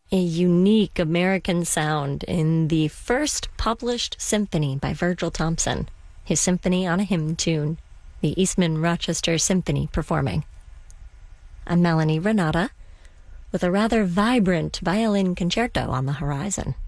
a unique American sound in the first published symphony by Virgil Thompson, his Symphony on a Hymn Tune, the Eastman Rochester Symphony performing. I'm Melanie Renata, with a rather vibrant violin concerto on the horizon.